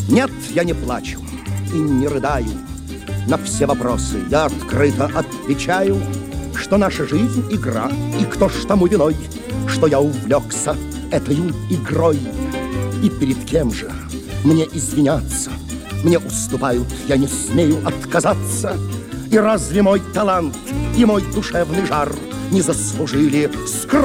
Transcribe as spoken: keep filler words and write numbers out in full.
Нет, я не плачу и не рыдаю. На все вопросы я открыто отвечаю, что наша жизнь — игра, и кто ж тому виной, что я увлекся этою игрой. И перед кем же мне извиняться? Мне уступают, я не смею отказаться. И разве мой талант и мой душевный жар не заслужили скромности